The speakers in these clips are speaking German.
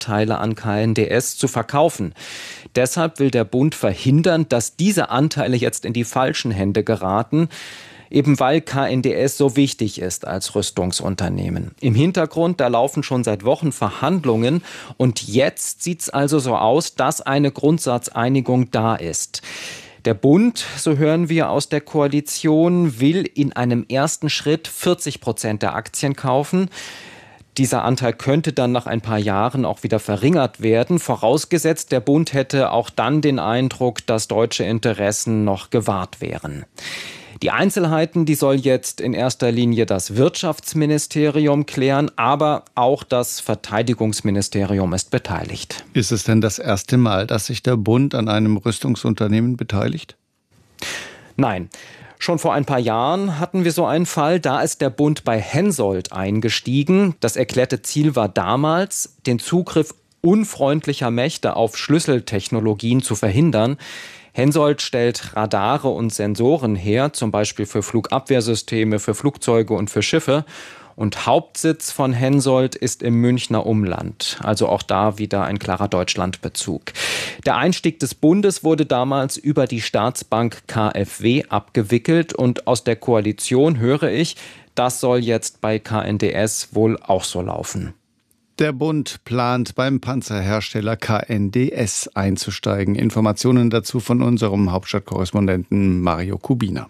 Anteile an KNDS zu verkaufen. Deshalb will der Bund verhindern, dass diese Anteile jetzt in die falschen Hände geraten, eben weil KNDS so wichtig ist als Rüstungsunternehmen. Im Hintergrund, da laufen schon seit Wochen Verhandlungen und jetzt sieht es also so aus, dass eine Grundsatzeinigung da ist. Der Bund, so hören wir aus der Koalition, will in einem ersten Schritt 40% der Aktien kaufen. Dieser Anteil könnte dann nach ein paar Jahren auch wieder verringert werden, vorausgesetzt, der Bund hätte auch dann den Eindruck, dass deutsche Interessen noch gewahrt wären. Die Einzelheiten, die soll jetzt in erster Linie das Wirtschaftsministerium klären, aber auch das Verteidigungsministerium ist beteiligt. Ist es denn das erste Mal, dass sich der Bund an einem Rüstungsunternehmen beteiligt? Nein. Schon vor ein paar Jahren hatten wir so einen Fall, da ist der Bund bei Hensoldt eingestiegen. Das erklärte Ziel war damals, den Zugriff unfreundlicher Mächte auf Schlüsseltechnologien zu verhindern. Hensoldt stellt Radare und Sensoren her, zum Beispiel für Flugabwehrsysteme, für Flugzeuge und für Schiffe. Und Hauptsitz von Hensoldt ist im Münchner Umland. Also auch da wieder ein klarer Deutschlandbezug. Der Einstieg des Bundes wurde damals über die Staatsbank KfW abgewickelt. Und aus der Koalition höre ich, das soll jetzt bei KNDS wohl auch so laufen. Der Bund plant beim Panzerhersteller KNDS einzusteigen. Informationen dazu von unserem Hauptstadtkorrespondenten Mario Kubina.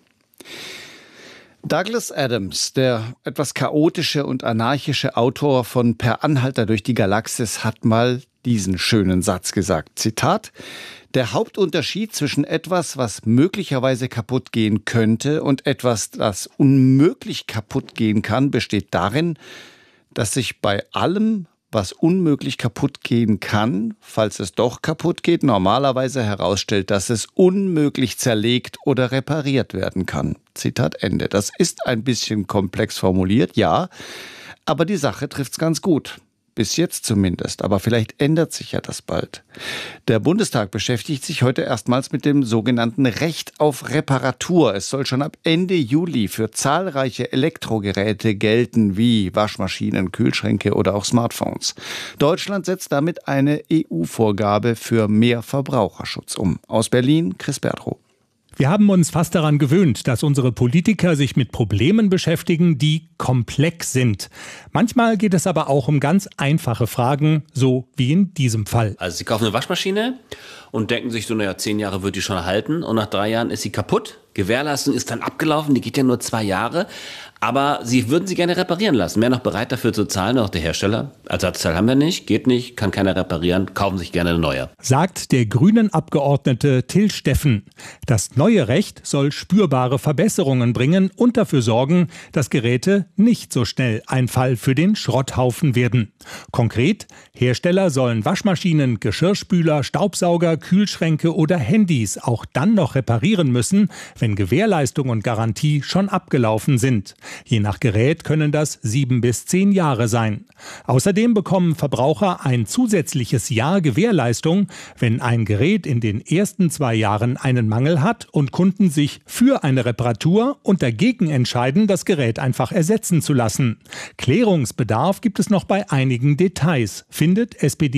Douglas Adams, der etwas chaotische und anarchische Autor von Per Anhalter durch die Galaxis, hat mal diesen schönen Satz gesagt. Zitat: Der Hauptunterschied zwischen etwas, was möglicherweise kaputt gehen könnte, und etwas, das unmöglich kaputt gehen kann, besteht darin, dass sich bei allem, was unmöglich kaputt gehen kann, falls es doch kaputt geht, normalerweise herausstellt, dass es unmöglich zerlegt oder repariert werden kann. Zitat Ende. Das ist ein bisschen komplex formuliert, ja, aber die Sache trifft's ganz gut. Bis jetzt zumindest, aber vielleicht ändert sich ja das bald. Der Bundestag beschäftigt sich heute erstmals mit dem sogenannten Recht auf Reparatur. Es soll schon ab Ende Juli für zahlreiche Elektrogeräte gelten, wie Waschmaschinen, Kühlschränke oder auch Smartphones. Deutschland setzt damit eine EU-Vorgabe für mehr Verbraucherschutz um. Aus Berlin, Chris Bertrow. Wir haben uns fast daran gewöhnt, dass unsere Politiker sich mit Problemen beschäftigen, die komplex sind. Manchmal geht es aber auch um ganz einfache Fragen, so wie in diesem Fall. Also Sie kaufen eine Waschmaschine und denken sich so, 10 Jahre wird die schon halten, und nach 3 Jahren ist sie kaputt. Gewährleistung ist dann abgelaufen, die geht ja nur 2 Jahre. Aber Sie würden sie gerne reparieren lassen. Wäre noch bereit dafür zu zahlen, auch der Hersteller. Ersatzteil haben wir nicht, geht nicht, kann keiner reparieren, kaufen sich gerne eine neue. Sagt der Grünen-Abgeordnete Till Steffen. Das neue Recht soll spürbare Verbesserungen bringen und dafür sorgen, dass Geräte nicht so schnell ein Fall für den Schrotthaufen werden. Konkret, Hersteller sollen Waschmaschinen, Geschirrspüler, Staubsauger, Kühlschränke oder Handys auch dann noch reparieren müssen, wenn Gewährleistung und Garantie schon abgelaufen sind. Je nach Gerät können das 7 bis 10 Jahre sein. Außerdem bekommen Verbraucher ein zusätzliches Jahr Gewährleistung, wenn ein Gerät in den ersten 2 Jahren einen Mangel hat und Kunden sich für eine Reparatur und dagegen entscheiden, das Gerät einfach ersetzen zu lassen. Klärungsbedarf gibt es noch bei einigen Details, findet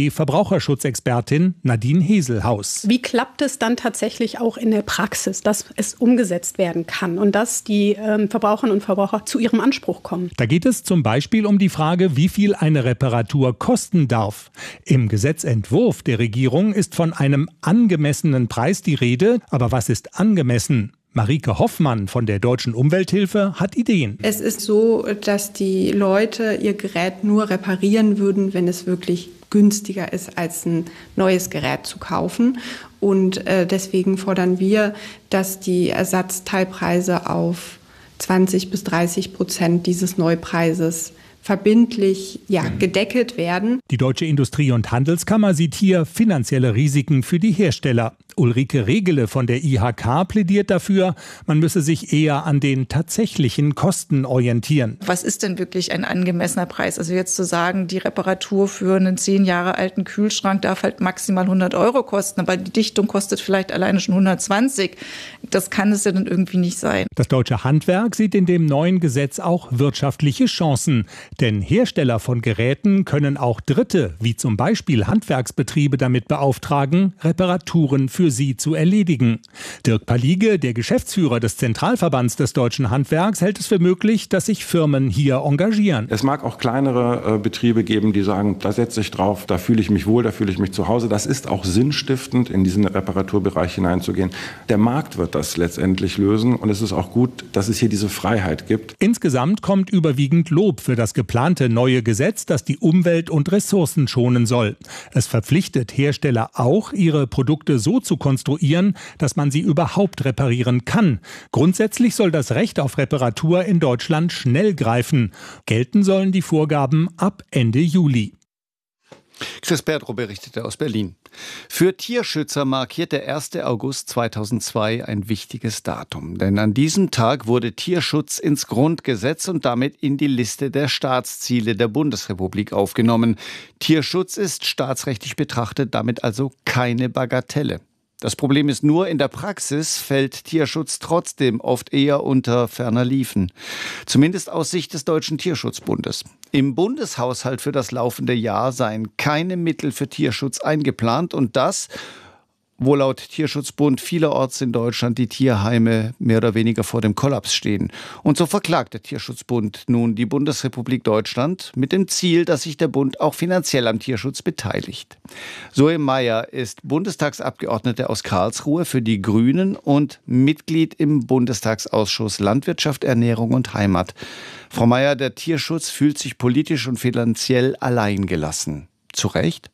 SPD-Verbraucherschutzexpertin Nadine Heselhaus. Wie klappt es dann tatsächlich auch in der Praxis, dass es umgesetzt werden kann und dass die Verbraucherinnen und Verbraucher zu ihrem Anspruch kommen? Da geht es zum Beispiel um die Frage, wie viel eine Reparatur kosten darf. Im Gesetzentwurf der Regierung ist von einem angemessenen Preis die Rede. Aber was ist angemessen? Marike Hoffmann von der Deutschen Umwelthilfe hat Ideen. Es ist so, dass die Leute ihr Gerät nur reparieren würden, wenn es wirklich günstiger ist, als ein neues Gerät zu kaufen. Und deswegen fordern wir, dass die Ersatzteilpreise auf 20-30% dieses Neupreises verbindlich gedeckelt werden. Die Deutsche Industrie- und Handelskammer sieht hier finanzielle Risiken für die Hersteller. Ulrike Regele von der IHK plädiert dafür, man müsse sich eher an den tatsächlichen Kosten orientieren. Was ist denn wirklich ein angemessener Preis? Also jetzt zu sagen, die Reparatur für einen 10 Jahre alten Kühlschrank darf halt maximal 100 € kosten, aber die Dichtung kostet vielleicht alleine schon 120. Das kann es ja dann irgendwie nicht sein. Das deutsche Handwerk sieht in dem neuen Gesetz auch wirtschaftliche Chancen. Denn Hersteller von Geräten können auch Dritte, wie zum Beispiel Handwerksbetriebe, damit beauftragen, Reparaturen für sie zu erledigen. Dirk Palige, der Geschäftsführer des Zentralverbands des deutschen Handwerks, hält es für möglich, dass sich Firmen hier engagieren. Es mag auch kleinere Betriebe geben, die sagen, da setze ich drauf, da fühle ich mich wohl, da fühle ich mich zu Hause. Das ist auch sinnstiftend, in diesen Reparaturbereich hineinzugehen. Der Markt wird das letztendlich lösen und es ist auch gut, dass es hier diese Freiheit gibt. Insgesamt kommt überwiegend Lob für das geplante neue Gesetz, das die Umwelt und Ressourcen schonen soll. Es verpflichtet Hersteller auch, ihre Produkte so zu konstruieren, dass man sie überhaupt reparieren kann. Grundsätzlich soll das Recht auf Reparatur in Deutschland schnell greifen. Gelten sollen die Vorgaben ab Ende Juli. Chris Bertrow berichtete aus Berlin. Für Tierschützer markiert der 1. August 2002 ein wichtiges Datum. Denn an diesem Tag wurde Tierschutz ins Grundgesetz und damit in die Liste der Staatsziele der Bundesrepublik aufgenommen. Tierschutz ist staatsrechtlich betrachtet damit also keine Bagatelle. Das Problem ist nur, in der Praxis fällt Tierschutz trotzdem oft eher unter ferner Liefen. Zumindest aus Sicht des Deutschen Tierschutzbundes. Im Bundeshaushalt für das laufende Jahr seien keine Mittel für Tierschutz eingeplant und das, wo laut Tierschutzbund vielerorts in Deutschland die Tierheime mehr oder weniger vor dem Kollaps stehen. Und so verklagt der Tierschutzbund nun die Bundesrepublik Deutschland mit dem Ziel, dass sich der Bund auch finanziell am Tierschutz beteiligt. Zoe Meyer ist Bundestagsabgeordnete aus Karlsruhe für die Grünen und Mitglied im Bundestagsausschuss Landwirtschaft, Ernährung und Heimat. Frau Meyer, der Tierschutz fühlt sich politisch und finanziell alleingelassen. Zu Recht?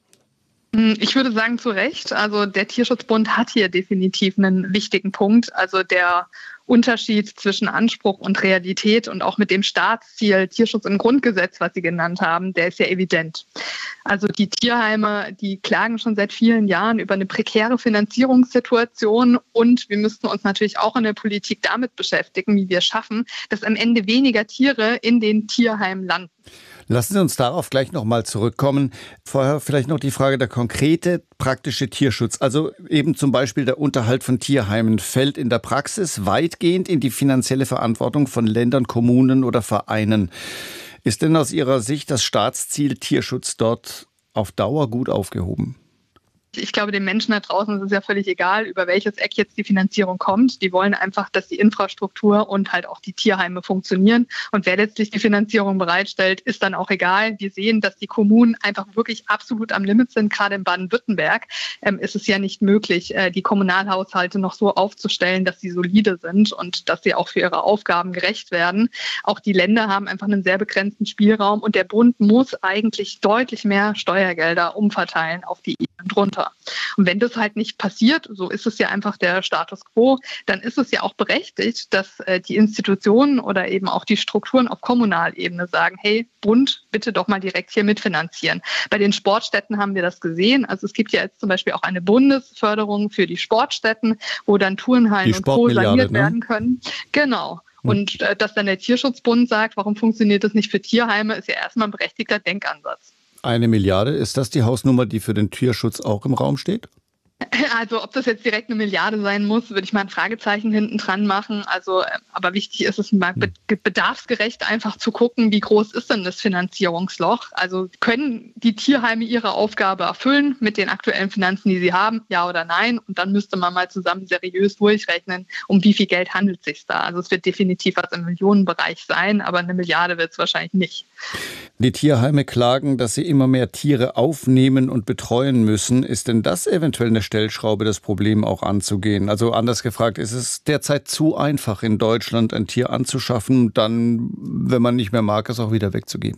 Ich würde sagen, zu Recht. Also der Tierschutzbund hat hier definitiv einen wichtigen Punkt. Also der Unterschied zwischen Anspruch und Realität und auch mit dem Staatsziel Tierschutz im Grundgesetz, was Sie genannt haben, der ist ja evident. Also die Tierheime, die klagen schon seit vielen Jahren über eine prekäre Finanzierungssituation und wir müssten uns natürlich auch in der Politik damit beschäftigen, wie wir es schaffen, dass am Ende weniger Tiere in den Tierheimen landen. Lassen Sie uns darauf gleich nochmal zurückkommen. Vorher vielleicht noch die Frage, der konkrete, praktische Tierschutz. Also eben zum Beispiel der Unterhalt von Tierheimen fällt in der Praxis weitgehend in die finanzielle Verantwortung von Ländern, Kommunen oder Vereinen. Ist denn aus Ihrer Sicht das Staatsziel Tierschutz dort auf Dauer gut aufgehoben? Ich glaube, den Menschen da draußen ist es ja völlig egal, über welches Eck jetzt die Finanzierung kommt. Die wollen einfach, dass die Infrastruktur und halt auch die Tierheime funktionieren. Und wer letztlich die Finanzierung bereitstellt, ist dann auch egal. Wir sehen, dass die Kommunen einfach wirklich absolut am Limit sind. Gerade in Baden-Württemberg ist es ja nicht möglich, die Kommunalhaushalte noch so aufzustellen, dass sie solide sind und dass sie auch für ihre Aufgaben gerecht werden. Auch die Länder haben einfach einen sehr begrenzten Spielraum und der Bund muss eigentlich deutlich mehr Steuergelder umverteilen auf die Ebenen drunter. Und wenn das halt nicht passiert, so ist es ja einfach der Status quo, dann ist es ja auch berechtigt, dass die Institutionen oder eben auch die Strukturen auf Kommunalebene sagen, hey, Bund, bitte doch mal direkt hier mitfinanzieren. Bei den Sportstätten haben wir das gesehen. Also es gibt ja jetzt zum Beispiel auch eine Bundesförderung für die Sportstätten, wo dann Turnhallen und Co. saniert werden können. Genau. Und dass dann der Tierschutzbund sagt, warum funktioniert das nicht für Tierheime, ist ja erstmal ein berechtigter Denkansatz. 1 Milliarde, ist das die Hausnummer, die für den Tierschutz auch im Raum steht? Also ob das jetzt direkt 1 Milliarde sein muss, würde ich mal ein Fragezeichen hinten dran machen. Also, aber wichtig ist es mal bedarfsgerecht einfach zu gucken, wie groß ist denn das Finanzierungsloch? Also können die Tierheime ihre Aufgabe erfüllen mit den aktuellen Finanzen, die sie haben, ja oder nein? Und dann müsste man mal zusammen seriös durchrechnen, um wie viel Geld handelt es sich da. Also es wird definitiv was im Millionenbereich sein, aber 1 Milliarde wird es wahrscheinlich nicht. Die Tierheime klagen, dass sie immer mehr Tiere aufnehmen und betreuen müssen. Ist denn das eventuell eine Stellschraube, das Problem auch anzugehen? Also anders gefragt, ist es derzeit zu einfach in Deutschland ein Tier anzuschaffen und dann, wenn man nicht mehr mag, es auch wieder wegzugeben?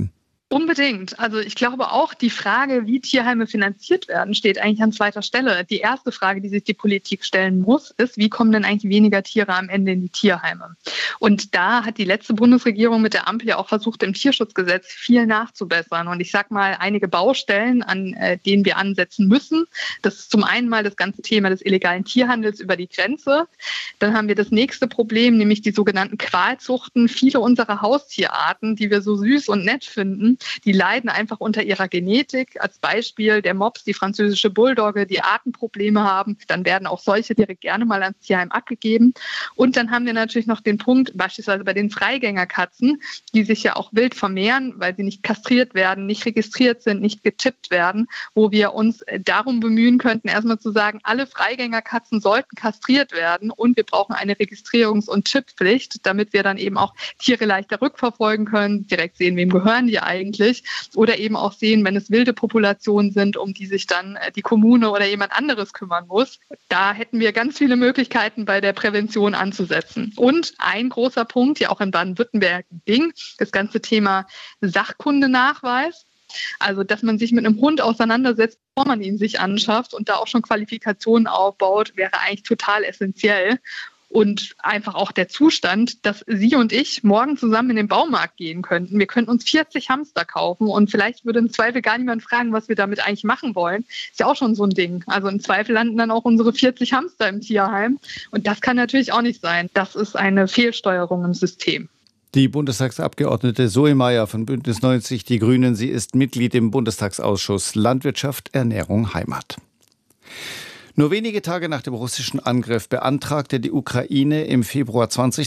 Unbedingt. Also ich glaube auch, die Frage, wie Tierheime finanziert werden, steht eigentlich an zweiter Stelle. Die erste Frage, die sich die Politik stellen muss, ist, wie kommen denn eigentlich weniger Tiere am Ende in die Tierheime? Und da hat die letzte Bundesregierung mit der Ampel ja auch versucht, im Tierschutzgesetz viel nachzubessern. Und ich sage mal, einige Baustellen, an denen wir ansetzen müssen. Das ist zum einen mal das ganze Thema des illegalen Tierhandels über die Grenze. Dann haben wir das nächste Problem, nämlich die sogenannten Qualzuchten. Viele unserer Haustierarten, die wir so süß und nett finden, die leiden einfach unter ihrer Genetik. Als Beispiel der Mops, die französische Bulldogge, die Atemprobleme haben. Dann werden auch solche Tiere gerne mal ans Tierheim abgegeben. Und dann haben wir natürlich noch den Punkt, beispielsweise bei den Freigängerkatzen, die sich ja auch wild vermehren, weil sie nicht kastriert werden, nicht registriert sind, nicht getippt werden, wo wir uns darum bemühen könnten, erstmal zu sagen, alle Freigängerkatzen sollten kastriert werden und wir brauchen eine Registrierungs- und Chipppflicht, damit wir dann eben auch Tiere leichter rückverfolgen können, direkt sehen, wem gehören die eigentlich, oder eben auch sehen, wenn es wilde Populationen sind, um die sich dann die Kommune oder jemand anderes kümmern muss. Da hätten wir ganz viele Möglichkeiten, bei der Prävention anzusetzen. Und ein großer Punkt, ja auch in Baden-Württemberg ging, das ganze Thema Sachkundenachweis. Also, dass man sich mit einem Hund auseinandersetzt, bevor man ihn sich anschafft und da auch schon Qualifikationen aufbaut, wäre eigentlich total essentiell. Und einfach auch der Zustand, dass Sie und ich morgen zusammen in den Baumarkt gehen könnten. Wir könnten uns 40 Hamster kaufen und vielleicht würde im Zweifel gar niemand fragen, was wir damit eigentlich machen wollen. Ist ja auch schon so ein Ding. Also im Zweifel landen dann auch unsere 40 Hamster im Tierheim. Und das kann natürlich auch nicht sein. Das ist eine Fehlsteuerung im System. Die Bundestagsabgeordnete Zoe Meyer von Bündnis 90 Die Grünen. Sie ist Mitglied im Bundestagsausschuss Landwirtschaft, Ernährung, Heimat. Nur wenige Tage nach dem russischen Angriff beantragte die Ukraine im Februar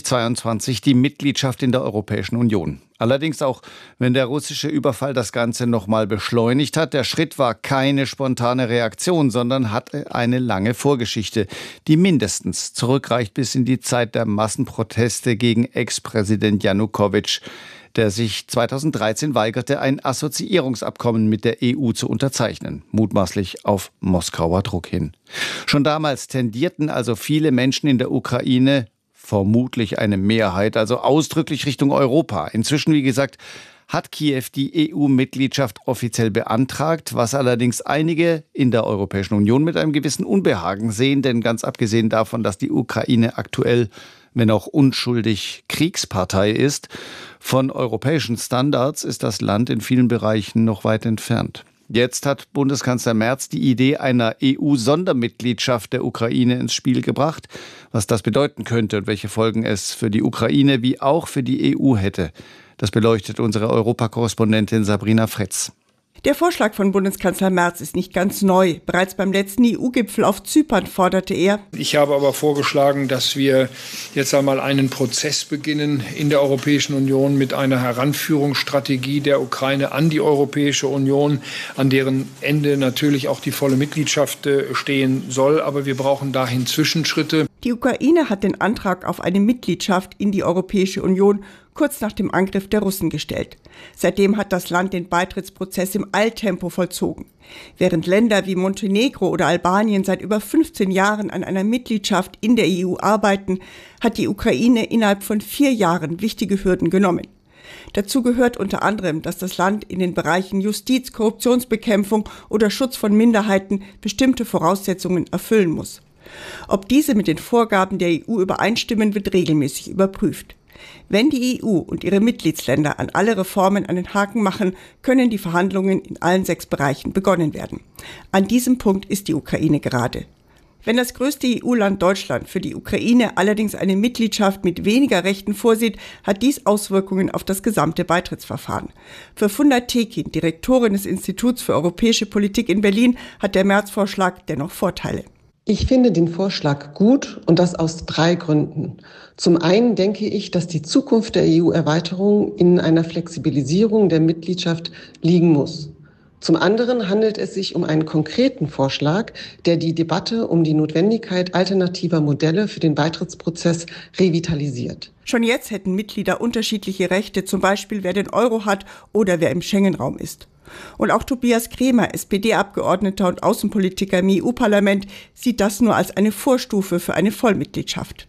2022 die Mitgliedschaft in der Europäischen Union. Allerdings auch, wenn der russische Überfall das Ganze nochmal beschleunigt hat, der Schritt war keine spontane Reaktion, sondern hatte eine lange Vorgeschichte, die mindestens zurückreicht bis in die Zeit der Massenproteste gegen Ex-Präsident Janukowitsch, der sich 2013 weigerte, ein Assoziierungsabkommen mit der EU zu unterzeichnen, mutmaßlich auf Moskauer Druck hin. Schon damals tendierten also viele Menschen in der Ukraine, vermutlich eine Mehrheit, also ausdrücklich Richtung Europa. Inzwischen, wie gesagt, hat Kiew die EU-Mitgliedschaft offiziell beantragt, was allerdings einige in der Europäischen Union mit einem gewissen Unbehagen sehen, denn ganz abgesehen davon, dass die Ukraine aktuell, wenn auch unschuldig, Kriegspartei ist, von europäischen Standards ist das Land in vielen Bereichen noch weit entfernt. Jetzt hat Bundeskanzler Merz die Idee einer EU-Sondermitgliedschaft der Ukraine ins Spiel gebracht. Was das bedeuten könnte und welche Folgen es für die Ukraine wie auch für die EU hätte, das beleuchtet unsere Europakorrespondentin Sabrina Fretz. Der Vorschlag von Bundeskanzler Merz ist nicht ganz neu. Bereits beim letzten EU-Gipfel auf Zypern forderte er: Ich habe aber vorgeschlagen, dass wir jetzt einmal einen Prozess beginnen in der Europäischen Union mit einer Heranführungsstrategie der Ukraine an die Europäische Union, an deren Ende natürlich auch die volle Mitgliedschaft stehen soll. Aber wir brauchen dahin Zwischenschritte. Die Ukraine hat den Antrag auf eine Mitgliedschaft in die Europäische Union kurz nach dem Angriff der Russen gestellt. Seitdem hat das Land den Beitrittsprozess im Eiltempo vollzogen. Während Länder wie Montenegro oder Albanien seit über 15 Jahren an einer Mitgliedschaft in der EU arbeiten, hat die Ukraine innerhalb von 4 Jahren wichtige Hürden genommen. Dazu gehört unter anderem, dass das Land in den Bereichen Justiz, Korruptionsbekämpfung oder Schutz von Minderheiten bestimmte Voraussetzungen erfüllen muss. Ob diese mit den Vorgaben der EU übereinstimmen, wird regelmäßig überprüft. Wenn die EU und ihre Mitgliedsländer an alle Reformen einen Haken machen, können die Verhandlungen in allen 6 Bereichen begonnen werden. An diesem Punkt ist die Ukraine gerade. Wenn das größte EU-Land Deutschland für die Ukraine allerdings eine Mitgliedschaft mit weniger Rechten vorsieht, hat dies Auswirkungen auf das gesamte Beitrittsverfahren. Für Funda Tekin, Direktorin des Instituts für europäische Politik in Berlin, hat der Merz-Vorschlag dennoch Vorteile. Ich finde den Vorschlag gut und das aus 3 Gründen. Zum einen denke ich, dass die Zukunft der EU-Erweiterung in einer Flexibilisierung der Mitgliedschaft liegen muss. Zum anderen handelt es sich um einen konkreten Vorschlag, der die Debatte um die Notwendigkeit alternativer Modelle für den Beitrittsprozess revitalisiert. Schon jetzt hätten Mitglieder unterschiedliche Rechte, zum Beispiel wer den Euro hat oder wer im Schengen-Raum ist. Und auch Tobias Kremer, SPD-Abgeordneter und Außenpolitiker im EU-Parlament, sieht das nur als eine Vorstufe für eine Vollmitgliedschaft.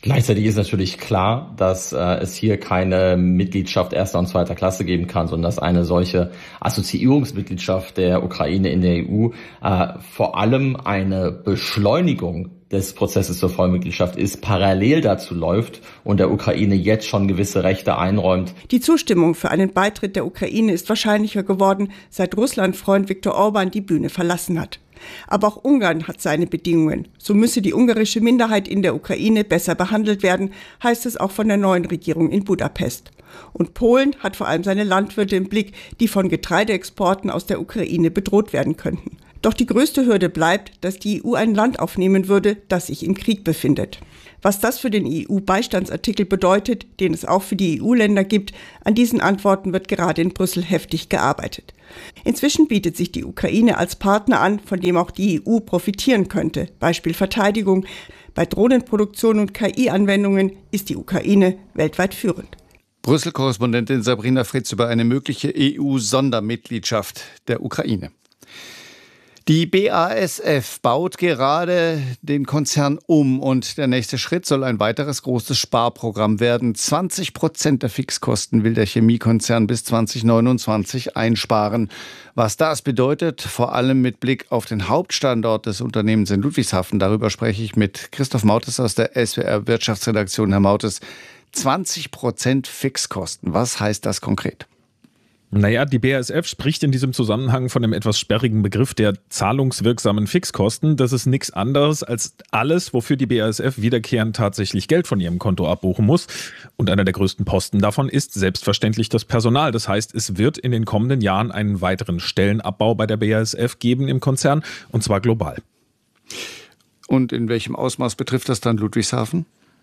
Gleichzeitig ist natürlich klar, dass es hier keine Mitgliedschaft erster und zweiter Klasse geben kann, sondern dass eine solche Assoziierungsmitgliedschaft der Ukraine in der EU vor allem eine Beschleunigung des Prozesses zur Vollmitgliedschaft ist, parallel dazu läuft und der Ukraine jetzt schon gewisse Rechte einräumt. Die Zustimmung für einen Beitritt der Ukraine ist wahrscheinlicher geworden, seit Russland-Freund Viktor Orban die Bühne verlassen hat. Aber auch Ungarn hat seine Bedingungen. So müsse die ungarische Minderheit in der Ukraine besser behandelt werden, heißt es auch von der neuen Regierung in Budapest. Und Polen hat vor allem seine Landwirte im Blick, die von Getreideexporten aus der Ukraine bedroht werden könnten. Doch die größte Hürde bleibt, dass die EU ein Land aufnehmen würde, das sich im Krieg befindet. Was das für den EU-Beistandsartikel bedeutet, den es auch für die EU-Länder gibt, an diesen Antworten wird gerade in Brüssel heftig gearbeitet. Inzwischen bietet sich die Ukraine als Partner an, von dem auch die EU profitieren könnte. Beispiel Verteidigung. Bei Drohnenproduktion und KI-Anwendungen ist die Ukraine weltweit führend. Brüssel-Korrespondentin Sabrina Fritz über eine mögliche EU-Sondermitgliedschaft der Ukraine. Die BASF baut gerade den Konzern um und der nächste Schritt soll ein weiteres großes Sparprogramm werden. 20% der Fixkosten will der Chemiekonzern bis 2029 einsparen. Was das bedeutet, vor allem mit Blick auf den Hauptstandort des Unternehmens in Ludwigshafen, darüber spreche ich mit Christoph Mautes aus der SWR Wirtschaftsredaktion. Herr Mautes, 20% Fixkosten, was heißt das konkret? Naja, die BASF spricht in diesem Zusammenhang von dem etwas sperrigen Begriff der zahlungswirksamen Fixkosten. Das ist nichts anderes als alles, wofür die BASF wiederkehrend tatsächlich Geld von ihrem Konto abbuchen muss. Und einer der größten Posten davon ist selbstverständlich das Personal. Das heißt, es wird in den kommenden Jahren einen weiteren Stellenabbau bei der BASF geben im Konzern, und zwar global. Und in welchem Ausmaß betrifft das dann Ludwigshafen?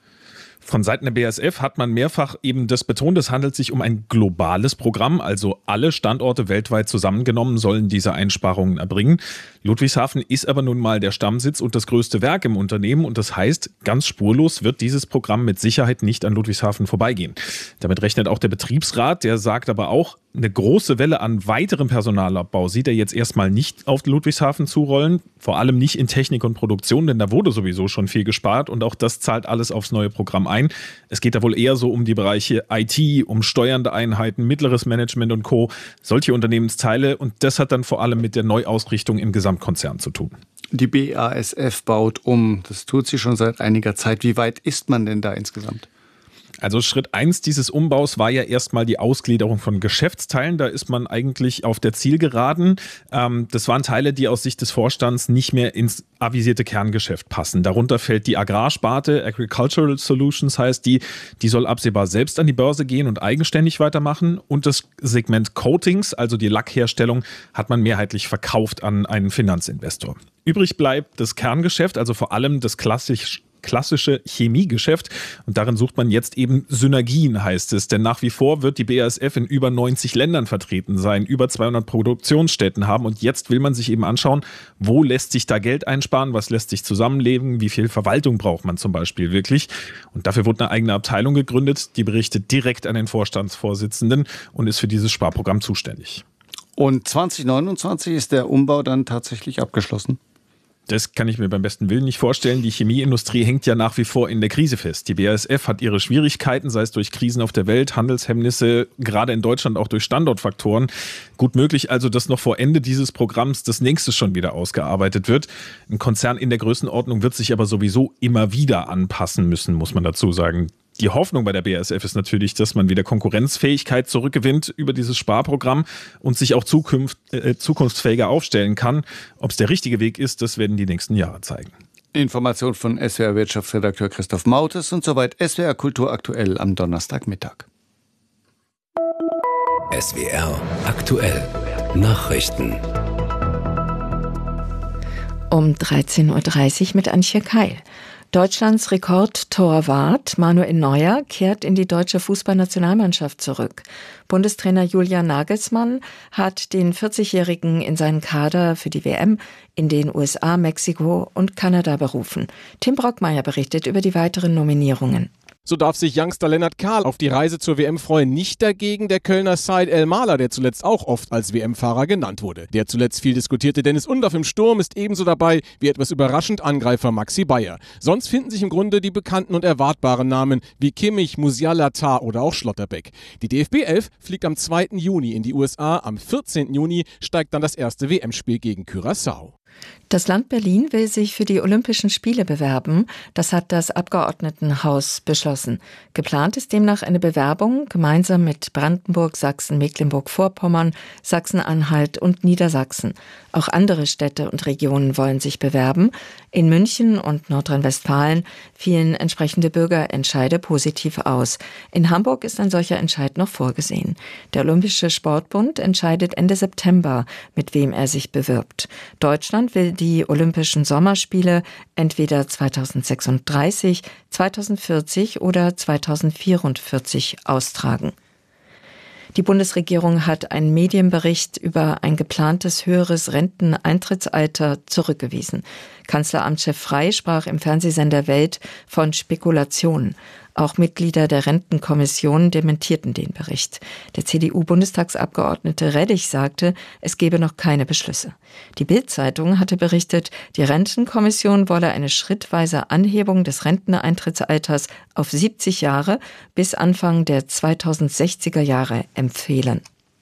Von Seiten der BASF hat man mehrfach eben das betont, es handelt sich um ein globales Programm, also alle Standorte weltweit zusammengenommen sollen diese Einsparungen erbringen. Ludwigshafen ist aber nun mal der Stammsitz und das größte Werk im Unternehmen und das heißt, ganz spurlos wird dieses Programm mit Sicherheit nicht an Ludwigshafen vorbeigehen. Damit rechnet auch der Betriebsrat, der sagt aber auch, eine große Welle an weiterem Personalabbau sieht er jetzt erstmal nicht auf Ludwigshafen zurollen, vor allem nicht in Technik und Produktion, denn da wurde sowieso schon viel gespart und auch das zahlt alles aufs neue Programm ein. Es geht da wohl eher so um die Bereiche IT, um steuernde Einheiten, mittleres Management und Co., solche Unternehmensteile und das hat dann vor allem mit der Neuausrichtung im Gesamtkonzern zu tun. Die BASF baut um, das tut sie schon seit einiger Zeit. Wie weit ist man denn da insgesamt? Also Schritt 1 dieses Umbaus war ja erstmal die Ausgliederung von Geschäftsteilen. Da ist man eigentlich auf der Zielgeraden. Das waren Teile, die aus Sicht des Vorstands nicht mehr ins avisierte Kerngeschäft passen. Darunter fällt die Agrarsparte, Agricultural Solutions heißt die soll absehbar selbst an die Börse gehen und eigenständig weitermachen. Und das Segment Coatings, also die Lackherstellung, hat man mehrheitlich verkauft an einen Finanzinvestor. Übrig bleibt das Kerngeschäft, also vor allem das klassische Chemiegeschäft und darin sucht man jetzt eben Synergien, heißt es, denn nach wie vor wird die BASF in über 90 Ländern vertreten sein, über 200 Produktionsstätten haben und jetzt will man sich eben anschauen, wo lässt sich da Geld einsparen, was lässt sich zusammenlegen, wie viel Verwaltung braucht man zum Beispiel wirklich und dafür wurde eine eigene Abteilung gegründet, die berichtet direkt an den Vorstandsvorsitzenden und ist für dieses Sparprogramm zuständig. Und 2029 ist der Umbau dann tatsächlich abgeschlossen? Das kann ich mir beim besten Willen nicht vorstellen. Die Chemieindustrie hängt ja nach wie vor in der Krise fest. Die BASF hat ihre Schwierigkeiten, sei es durch Krisen auf der Welt, Handelshemmnisse, gerade in Deutschland auch durch Standortfaktoren. Gut möglich also, dass noch vor Ende dieses Programms das nächste schon wieder ausgearbeitet wird. Ein Konzern in der Größenordnung wird sich aber sowieso immer wieder anpassen müssen, muss man dazu sagen. Die Hoffnung bei der BASF ist natürlich, dass man wieder Konkurrenzfähigkeit zurückgewinnt über dieses Sparprogramm und sich auch zukunftsfähiger aufstellen kann. Ob es der richtige Weg ist, das werden die nächsten Jahre zeigen. Information von SWR Wirtschaftsredakteur Christoph Mautes und soweit SWR Kultur aktuell am Donnerstagmittag. SWR aktuell Nachrichten. Um 13.30 Uhr mit Antje Keil. Deutschlands Rekordtorwart Manuel Neuer kehrt in die deutsche Fußballnationalmannschaft zurück. Bundestrainer Julian Nagelsmann hat den 40-Jährigen in seinen Kader für die WM in den USA, Mexiko und Kanada berufen. Tim Brockmeier berichtet über die weiteren Nominierungen. So darf sich Youngster Lennart Kahl auf die Reise zur WM freuen. Nicht dagegen der Kölner Said El-Maler, der zuletzt auch oft als WM-Fahrer genannt wurde. Der zuletzt viel diskutierte Dennis Undorf im Sturm ist ebenso dabei wie etwas überraschend Angreifer Maxi Bayer. Sonst finden sich im Grunde die bekannten und erwartbaren Namen wie Kimmich, Musiala, Tah oder auch Schlotterbeck. Die DFB 11 fliegt am 2. Juni in die USA. Am 14. Juni steigt dann das erste WM-Spiel gegen Curaçao. Das Land Berlin will sich für die Olympischen Spiele bewerben. Das hat das Abgeordnetenhaus beschlossen. Geplant ist demnach eine Bewerbung gemeinsam mit Brandenburg, Sachsen, Mecklenburg-Vorpommern, Sachsen-Anhalt und Niedersachsen. Auch andere Städte und Regionen wollen sich bewerben. In München und Nordrhein-Westfalen fielen entsprechende Bürgerentscheide positiv aus. In Hamburg ist ein solcher Entscheid noch vorgesehen. Der Olympische Sportbund entscheidet Ende September, mit wem er sich bewirbt. Deutschland will die Olympischen Sommerspiele entweder 2036, 2040 oder 2044 austragen. Die Bundesregierung hat einen Medienbericht über ein geplantes höheres Renteneintrittsalter zurückgewiesen. Kanzleramtschef Frey sprach im Fernsehsender Welt von Spekulationen. Auch Mitglieder der Rentenkommission dementierten den Bericht. Der CDU-Bundestagsabgeordnete Reddig sagte, es gebe noch keine Beschlüsse. Die Bild-Zeitung hatte berichtet, die Rentenkommission wolle eine schrittweise Anhebung des Renteneintrittsalters auf 70 Jahre bis Anfang der 2060er Jahre empfehlen.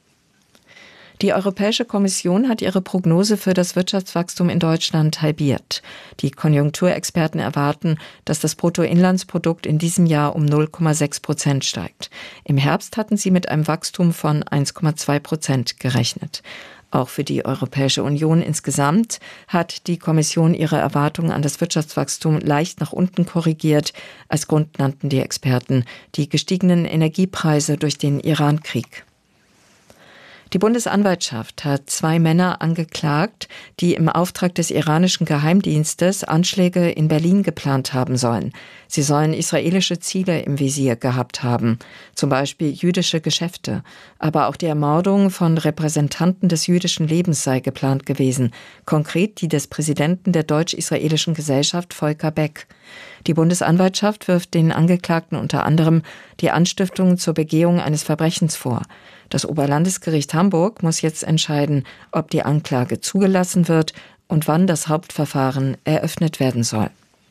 Die Europäische Kommission hat ihre Prognose für das Wirtschaftswachstum in Deutschland halbiert. Die Konjunkturexperten erwarten, dass das Bruttoinlandsprodukt in diesem Jahr um 0,6% steigt. Im Herbst hatten sie mit einem Wachstum von 1,2% gerechnet. Auch für die Europäische Union insgesamt hat die Kommission ihre Erwartungen an das Wirtschaftswachstum leicht nach unten korrigiert. Als Grund nannten die Experten die gestiegenen Energiepreise durch den Iran-Krieg. Die Bundesanwaltschaft hat 2 Männer angeklagt, die im Auftrag des iranischen Geheimdienstes Anschläge in Berlin geplant haben sollen. Sie sollen israelische Ziele im Visier gehabt haben, zum Beispiel jüdische Geschäfte. Aber auch die Ermordung von Repräsentanten des jüdischen Lebens sei geplant gewesen, konkret die des Präsidenten der Deutsch-Israelischen Gesellschaft Volker Beck. Die Bundesanwaltschaft wirft den Angeklagten unter anderem die Anstiftung zur Begehung eines Verbrechens vor. Das Oberlandesgericht Hamburg muss jetzt entscheiden, ob die Anklage zugelassen wird und wann das Hauptverfahren eröffnet werden soll.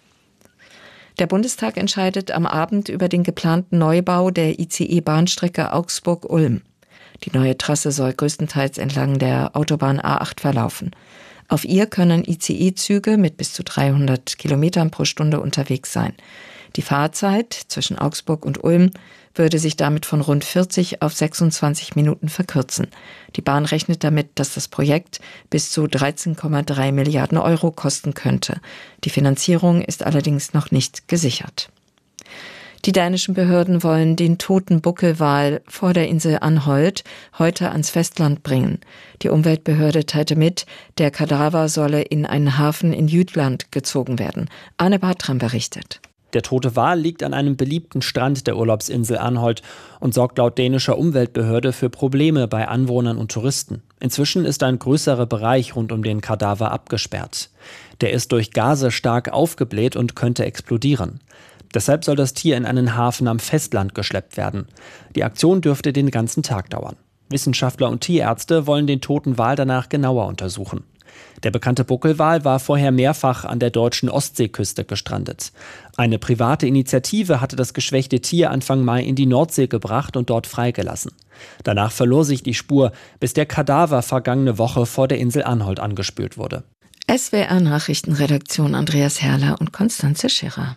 Der Bundestag entscheidet am Abend über den geplanten Neubau der ICE-Bahnstrecke Augsburg-Ulm. Die neue Trasse soll größtenteils entlang der Autobahn A8 verlaufen. Auf ihr können ICE-Züge mit bis zu 300 Kilometern pro Stunde unterwegs sein. Die Fahrzeit zwischen Augsburg und Ulm würde sich damit von rund 40 auf 26 Minuten verkürzen. Die Bahn rechnet damit, dass das Projekt bis zu 13,3 Milliarden Euro kosten könnte. Die Finanzierung ist allerdings noch nicht gesichert. Die dänischen Behörden wollen den toten Buckelwal vor der Insel Anholt heute ans Festland bringen. Die Umweltbehörde teilte mit, der Kadaver solle in einen Hafen in Jütland gezogen werden. Arne Bartram berichtet. Der tote Wal liegt an einem beliebten Strand der Urlaubsinsel Anholt und sorgt laut dänischer Umweltbehörde für Probleme bei Anwohnern und Touristen. Inzwischen ist ein größerer Bereich rund um den Kadaver abgesperrt. Der ist durch Gase stark aufgebläht und könnte explodieren. Deshalb soll das Tier in einen Hafen am Festland geschleppt werden. Die Aktion dürfte den ganzen Tag dauern. Wissenschaftler und Tierärzte wollen den toten Wal danach genauer untersuchen. Der bekannte Buckelwal war vorher mehrfach an der deutschen Ostseeküste gestrandet. Eine private Initiative hatte das geschwächte Tier Anfang Mai in die Nordsee gebracht und dort freigelassen. Danach verlor sich die Spur, bis der Kadaver vergangene Woche vor der Insel Anholt angespült wurde. SWR-Nachrichtenredaktion Andreas Herrler und Konstanze Schirrer.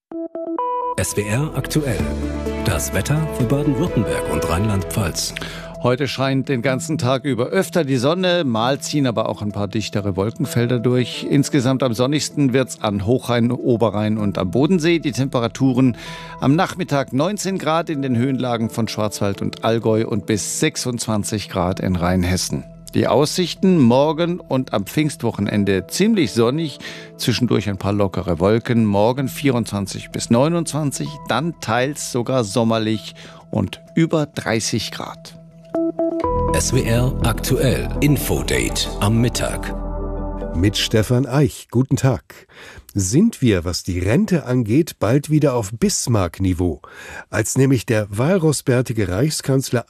SWR aktuell. Das Wetter für Baden-Württemberg und Rheinland-Pfalz. Heute scheint den ganzen Tag über öfter die Sonne, mal ziehen aber auch ein paar dichtere Wolkenfelder durch. Insgesamt am sonnigsten wird's an Hochrhein, Oberrhein und am Bodensee. Die Temperaturen am Nachmittag 19 Grad in den Höhenlagen von Schwarzwald und Allgäu und bis 26 Grad in Rheinhessen. Die Aussichten morgen und am Pfingstwochenende ziemlich sonnig, zwischendurch ein paar lockere Wolken. Morgen 24 bis 29, dann teils sogar sommerlich und über 30 Grad. SWR aktuell Infodate am Mittag. Mit Stefan Eich. Guten Tag. Sind wir, was die Rente angeht, bald wieder auf Bismarck-Niveau? Als nämlich der walroßbärtige Reichskanzler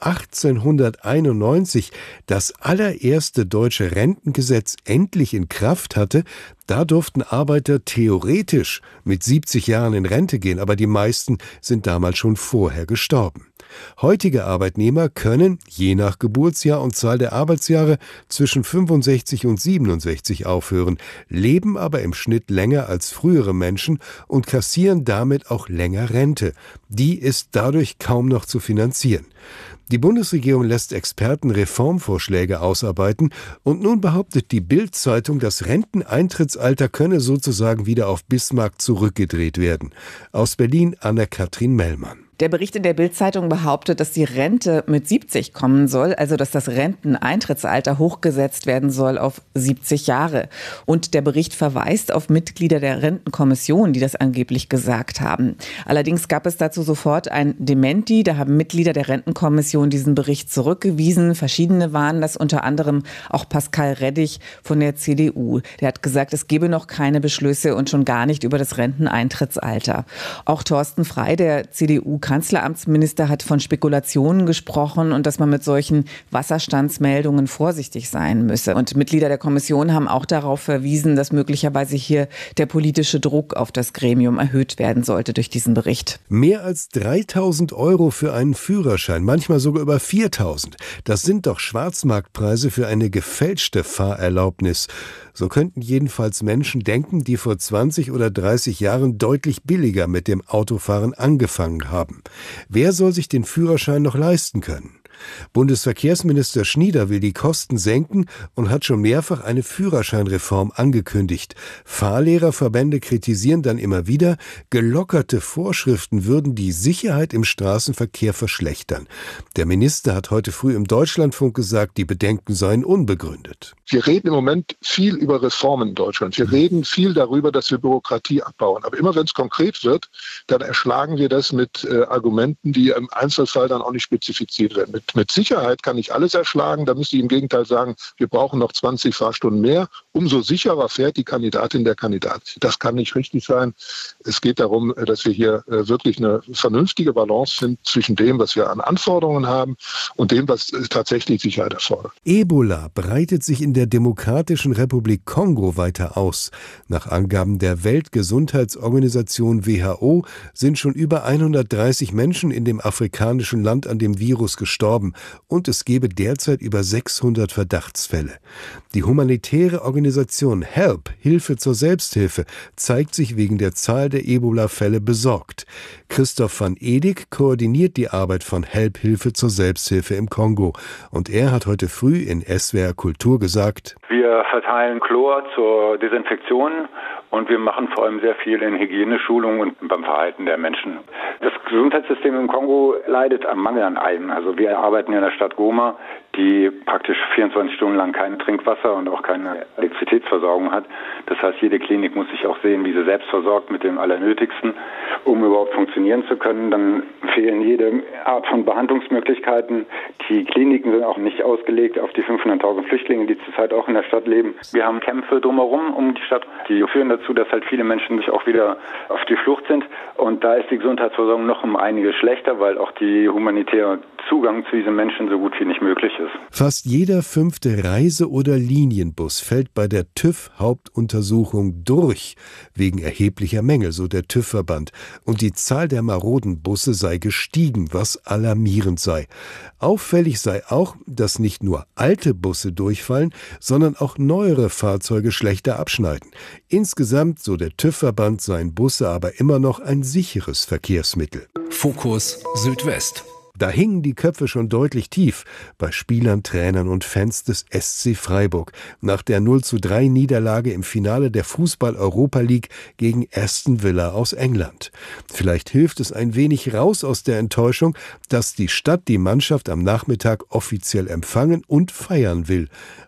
1891 das allererste deutsche Rentengesetz endlich in Kraft hatte, da durften Arbeiter theoretisch mit 70 Jahren in Rente gehen, aber die meisten sind damals schon vorher gestorben. Heutige Arbeitnehmer können, je nach Geburtsjahr und Zahl der Arbeitsjahre, zwischen 65 und 67 aufhören, leben aber im Schnitt länger als frühere Menschen und kassieren damit auch länger Rente. Die ist dadurch kaum noch zu finanzieren. Die Bundesregierung lässt Experten Reformvorschläge ausarbeiten und nun behauptet die Bild-Zeitung, das Renteneintrittsalter könne sozusagen wieder auf Bismarck zurückgedreht werden. Aus Berlin Anne-Kathrin Mellmann. Der Bericht in der Bild-Zeitung behauptet, dass die Rente mit 70 kommen soll, also dass das Renteneintrittsalter hochgesetzt werden soll auf 70 Jahre. Und der Bericht verweist auf Mitglieder der Rentenkommission, die das angeblich gesagt haben. Allerdings gab es dazu sofort ein Dementi. Da haben Mitglieder der Rentenkommission diesen Bericht zurückgewiesen. Verschiedene waren das, unter anderem auch Pascal Reddig von der CDU. Der hat gesagt, es gebe noch keine Beschlüsse und schon gar nicht über das Renteneintrittsalter. Auch Thorsten Frey, der CDU-Kanzleramtsminister, hat von Spekulationen gesprochen und dass man mit solchen Wasserstandsmeldungen vorsichtig sein müsse. Und Mitglieder der Kommission haben auch darauf verwiesen, dass möglicherweise hier der politische Druck auf das Gremium erhöht werden sollte durch diesen Bericht. Mehr als 3.000 € für einen Führerschein, manchmal sogar über 4.000. Das sind doch Schwarzmarktpreise für eine gefälschte Fahrerlaubnis. So könnten jedenfalls Menschen denken, die vor 20 oder 30 Jahren deutlich billiger mit dem Autofahren angefangen haben. Wer soll sich den Führerschein noch leisten können? Bundesverkehrsminister Schnieder will die Kosten senken und hat schon mehrfach eine Führerscheinreform angekündigt. Fahrlehrerverbände kritisieren dann immer wieder, gelockerte Vorschriften würden die Sicherheit im Straßenverkehr verschlechtern. Der Minister hat heute früh im Deutschlandfunk gesagt, die Bedenken seien unbegründet. Wir reden im Moment viel über Reformen in Deutschland. Wir reden viel darüber, dass wir Bürokratie abbauen. Aber immer wenn es konkret wird, dann erschlagen wir das mit Argumenten, die im Einzelfall dann auch nicht spezifiziert werden. Mit Sicherheit kann ich alles erschlagen. Da müsste ich im Gegenteil sagen, wir brauchen noch 20 Fahrstunden mehr. Umso sicherer fährt die Kandidatin, der Kandidat. Das kann nicht richtig sein. Es geht darum, dass wir hier wirklich eine vernünftige Balance finden zwischen dem, was wir an Anforderungen haben und dem, was tatsächlich Sicherheit erfordert. Ebola breitet sich in der Demokratischen Republik Kongo weiter aus. Nach Angaben der Weltgesundheitsorganisation WHO sind schon über 130 Menschen in dem afrikanischen Land an dem Virus gestorben und es gebe derzeit über 600 Verdachtsfälle. Die humanitäre Organisation HELP, Hilfe zur Selbsthilfe, zeigt sich wegen der Zahl der Ebola-Fälle besorgt. Christoph van Edig koordiniert die Arbeit von HELP, Hilfe zur Selbsthilfe im Kongo. Und er hat heute früh in SWR Kultur gesagt: Wir verteilen Chlor zur Desinfektion und wir machen vor allem sehr viel in Hygieneschulung und beim Verhalten der Menschen. Das Gesundheitssystem im Kongo leidet am Mangel an allem. Also wir arbeiten in der Stadt Goma, die praktisch 24 Stunden lang kein Trinkwasser und auch keine Elektrizitätsversorgung hat. Das heißt, jede Klinik muss sich auch sehen, wie sie selbst versorgt mit dem Allernötigsten, um überhaupt funktionieren zu können. Dann fehlen jede Art von Behandlungsmöglichkeiten. Die Kliniken sind auch nicht ausgelegt auf die 500.000 Flüchtlinge, die zurzeit auch in der Stadt leben. Wir haben Kämpfe drumherum um die Stadt, die führen dazu, dass halt viele Menschen sich auch wieder auf die Flucht sind. Und da ist die Gesundheitsversorgung noch um einiges schlechter, weil auch die humanitäre Zugang zu diesen Menschen so gut wie nicht möglich ist. Fast jeder 5. Reise- oder Linienbus fällt bei der TÜV-Hauptuntersuchung durch, wegen erheblicher Mängel, so der TÜV-Verband. Und die Zahl der maroden Busse sei gestiegen, was alarmierend sei. Auffällig sei auch, dass nicht nur alte Busse durchfallen, sondern auch neuere Fahrzeuge schlechter abschneiden. Insgesamt, so der TÜV-Verband, seien Busse aber immer noch ein sicheres Verkehrsmittel. Fokus Südwest. Da hingen die Köpfe schon deutlich tief bei Spielern, Trainern und Fans des SC Freiburg nach der 0:3 Niederlage im Finale der Fußball-Europa League gegen Aston Villa aus England. Vielleicht hilft es ein wenig raus aus der Enttäuschung, dass die Stadt die Mannschaft am Nachmittag offiziell empfangen und feiern will.